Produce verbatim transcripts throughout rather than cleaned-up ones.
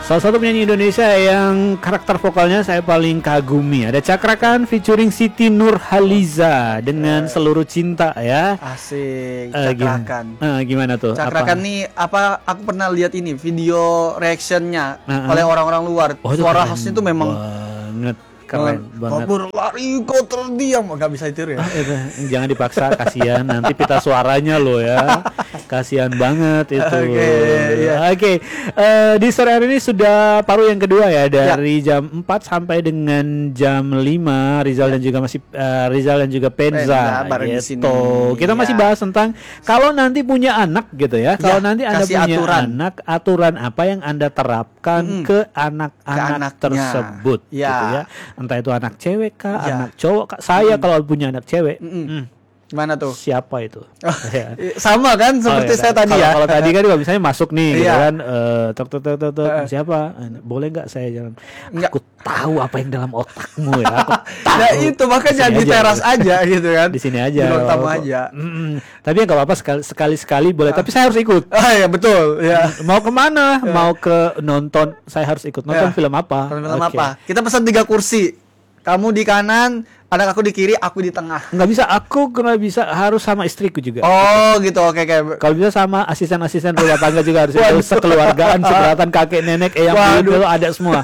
Salah satu penyanyi Indonesia yang karakter vokalnya saya paling kagumi. Ada Cakrakan featuring Siti Nurhaliza dengan Seluruh Cinta ya. Asik, Eh, Cakrakan. gimana, eh, gimana tuh? Cakrakan Apa? nih apa aku pernah lihat ini video reactionnya Uh-uh. oleh orang-orang luar. Oh, itu Suara keren khasnya tuh memang banget, keren banget. Kau berlari kau terdiam, nggak bisa ditiru ya. Ah, itu, jangan dipaksa, kasihan nanti pita suaranya lo ya. Kasihan banget itu. Oke, iya. Oke, eh, di sore hari ini sudah paruh yang kedua ya, dari jam empat sampai dengan jam lima. Rizal dan juga masih eh, Rizal dan juga Penza, Penza bareng di gitu. sini. Kita masih Ya. bahas tentang kalau nanti punya anak gitu ya. Kalau Ya, nanti Anda kasih punya aturan. anak, aturan apa yang Anda terapkan Mm-mm. ke Ke anak-anak anaknya. tersebut Ya. gitu ya. Entah itu anak cewek kah, Ya. anak cowok kah. Saya kalau punya anak cewek, Mm-mm. hmm, Gimana tuh? siapa itu? Ya. Sama kan seperti Oh, iya, saya nah, tadi kalau, ya. Kalau tadi kan kalau misalnya masuk nih gitu Iya. kan, eh, tok tok tok tok tok, Eh. siapa? Eh, Boleh nggak saya jalan? Nggak. Aku tahu apa yang dalam otakmu ya. Aku tahu. Nah itu makanya Di di sini teras aja gitu kan. Di sini aja. Di ruang tamu Oh, aja. mm-mm. Tapi ya nggak apa-apa, sekali sekali sekali boleh. Tapi saya harus ikut. Ah ya betul ya. Mau kemana? Mau ke nonton? Saya harus ikut. Nonton Ya. film apa? Film Oke. apa? Kita pesan tiga kursi. Kamu di kanan, anak aku di kiri, aku di tengah. Nggak bisa. Aku nggak bisa. Harus sama istriku juga. Oh gitu, oke oke. Kalau bisa sama asisten-asisten rumah tangga juga harus. Waduh. Sekeluargaan, seberatan kakek nenek, eyang Waduh. bundel ada semua.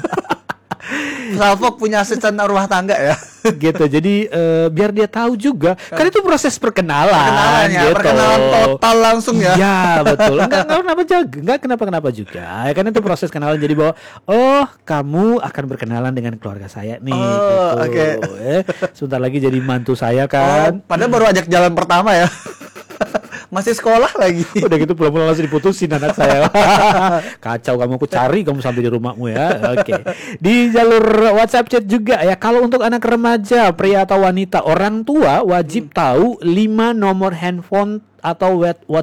Salfok punya asisten rumah tangga ya. Gitu. Jadi eh, biar dia tahu juga. Kan itu proses perkenalan. Perkenalan ya, gitu. perkenalan total langsung ya. Iya betul. Enggak, enggak kenapa juga. Enggak kenapa kenapa juga. Ya kan itu proses kenalan. Jadi bahwa oh kamu akan berkenalan dengan keluarga saya nih. Oh, gitu. oke. Eh, sebentar lagi jadi mantu saya Oh, kan. padahal baru ajak jalan pertama ya. Masih sekolah lagi. Udah gitu pulang-pulang langsung diputusin anak saya. Kacau kamu, aku cari kamu sampai di rumahmu ya. Oke. Di jalur WhatsApp chat juga ya. Kalau untuk anak remaja, pria atau wanita, orang tua wajib tahu lima nomor handphone atau